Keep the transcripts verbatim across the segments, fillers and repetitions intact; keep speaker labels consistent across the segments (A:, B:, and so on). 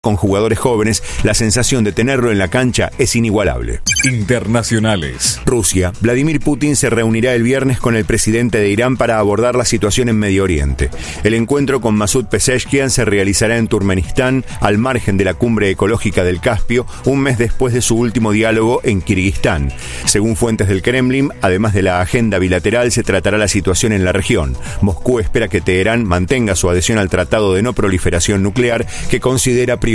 A: Con jugadores jóvenes, la sensación de tenerlo en la cancha es inigualable.
B: Internacionales.
A: Rusia. Vladimir Putin se reunirá el viernes con el presidente de Irán para abordar la situación en Medio Oriente. El encuentro con Masoud Pezeshkian se realizará en Turkmenistán, al margen de la cumbre ecológica del Caspio, un mes después de su último diálogo en Kirguistán. Según fuentes del Kremlin, además de la agenda bilateral, se tratará la situación en la región. Moscú espera que Teherán mantenga su adhesión al Tratado de No Proliferación Nuclear, que considera prioritario.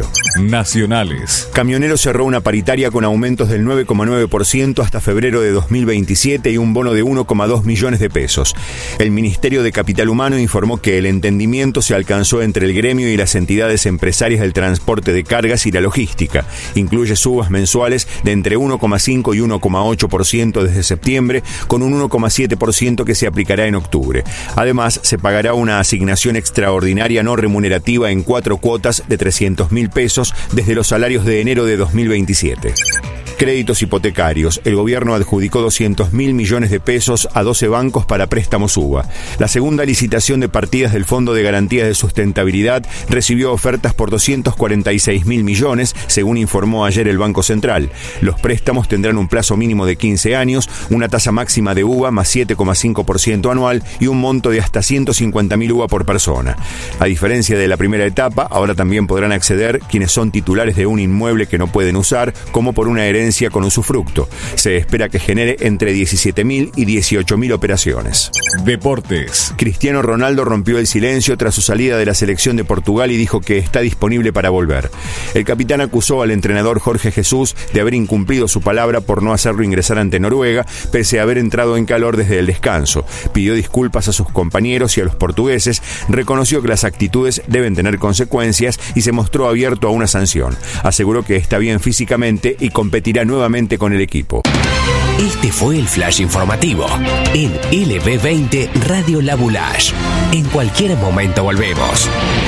B: Nacionales.
A: Camionero cerró una paritaria con aumentos del nueve coma nueve por ciento hasta febrero de dos mil veintisiete y un bono de uno coma dos millones de pesos. El Ministerio de Capital Humano informó que el entendimiento se alcanzó entre el gremio y las entidades empresarias del transporte de cargas y la logística. Incluye subas mensuales de entre uno coma cinco y uno coma ocho por ciento desde septiembre, con un uno coma siete por ciento que se aplicará en octubre. Además, se pagará una asignación extraordinaria no remunerativa en cuatro cuotas de trescientos mil pesos desde los salarios de enero de dos mil veintisiete. Créditos hipotecarios. El gobierno adjudicó doscientos mil millones de pesos a doce bancos para préstamos U B A. La segunda licitación de partidas del Fondo de Garantías de Sustentabilidad recibió ofertas por doscientos cuarenta y seis mil millones, según informó ayer el Banco Central. Los préstamos tendrán un plazo mínimo de quince años, una tasa máxima de U B A más siete coma cinco por ciento anual y un monto de hasta ciento cincuenta mil U B A por persona. A diferencia de la primera etapa, ahora también podrán acceder quienes son titulares de un inmueble que no pueden usar, como por una herencia con usufructo. Se espera que genere entre diecisiete mil y dieciocho mil operaciones.
B: Deportes.
A: Cristiano Ronaldo rompió el silencio tras su salida de la selección de Portugal y dijo que está disponible para volver. El capitán acusó al entrenador Jorge Jesús de haber incumplido su palabra por no hacerlo ingresar ante Noruega, pese a haber entrado en calor desde el descanso. Pidió disculpas a sus compañeros y a los portugueses, reconoció que las actitudes deben tener consecuencias y se mostró abierto a una sanción. Aseguró que está bien físicamente y competirá nuevamente con el equipo.
C: Este fue el Flash Informativo en L B veinte Radio La Boulaye. En cualquier momento volvemos.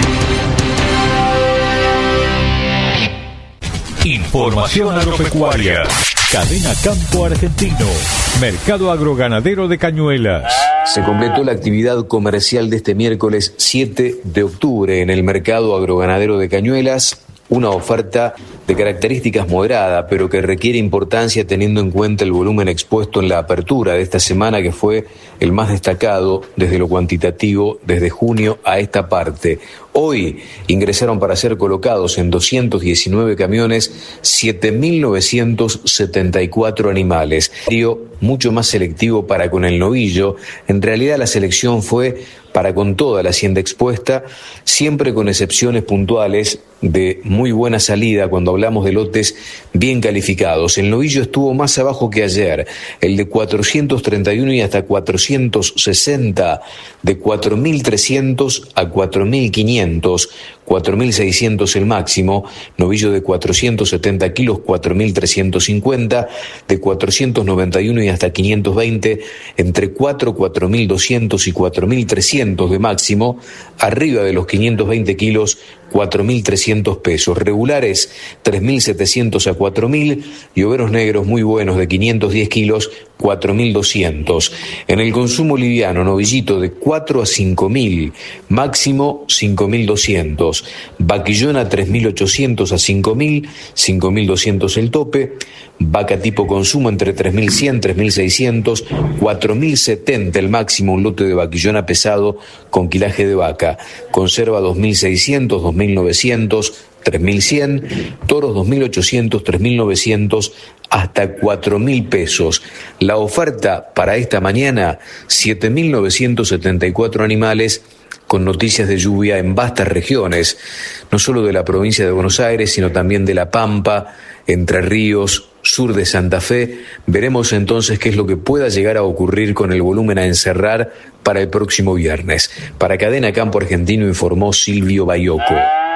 B: Información agropecuaria. Cadena Campo Argentino. Mercado agroganadero de Cañuelas.
D: Se completó la actividad comercial de este miércoles siete de octubre en el Mercado Agroganadero de Cañuelas. Una oferta de características moderada, pero que requiere importancia teniendo en cuenta el volumen expuesto en la apertura de esta semana, que fue el más destacado desde lo cuantitativo desde junio a esta parte. Hoy ingresaron para ser colocados en doscientos diecinueve camiones siete mil novecientos setenta y cuatro animales. Mucho más selectivo para con el novillo. En realidad la selección fue para con toda la hacienda expuesta, siempre con excepciones puntuales de muy buena salida cuando hablamos de lotes bien calificados. El novillo estuvo más abajo que ayer, el de cuatrocientos treinta y uno y hasta cuatrocientos sesenta, de cuatro mil trescientos a cuatro mil quinientos, cuatro mil seiscientos el máximo, novillo de cuatrocientos setenta kilos, cuatro mil trescientos cincuenta, de cuatrocientos noventa y uno y hasta quinientos veinte, entre cuatro, cuatro mil doscientos y cuatro mil trescientos de máximo, arriba de los quinientos veinte kilos, cuatro mil trescientos pesos, regulares tres mil setecientos a cuatro mil y overos negros muy buenos de quinientos diez kilos, cuatro mil doscientos. En el consumo liviano, novillito de cuatro a cinco mil, máximo cinco mil doscientos, vaquillona tres mil ochocientos a cinco mil, cinco mil doscientos el tope, vaca tipo consumo entre tres mil cien, tres mil seiscientos, cuatro mil setenta el máximo, un lote de vaquillona pesado con quilaje de vaca, conserva dos mil seiscientos, dos mil novecientos, tres mil cien, toros dos mil ochocientos, tres mil novecientos, hasta cuatro mil pesos. La oferta para esta mañana, siete mil novecientos setenta y cuatro animales, con noticias de lluvia en vastas regiones, no solo de la provincia de Buenos Aires, sino también de La Pampa, Entre Ríos, sur de Santa Fe. Veremos entonces qué es lo que pueda llegar a ocurrir con el volumen a encerrar para el próximo viernes. Para Cadena Campo Argentino informó Silvio Bayoco.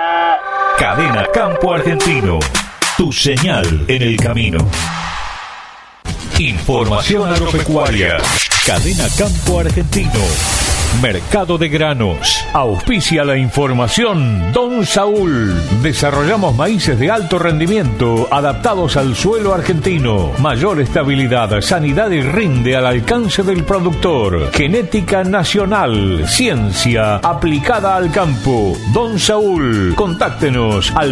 B: Cadena Campo Argentino, tu señal en el camino. Información agropecuaria. Cadena Campo Argentino. Mercado de granos. Auspicia la información Don Saúl. Desarrollamos maíces de alto rendimiento adaptados al suelo argentino. Mayor estabilidad, sanidad y rinde al alcance del productor. Genética nacional. Ciencia aplicada al campo. Don Saúl. Contáctenos al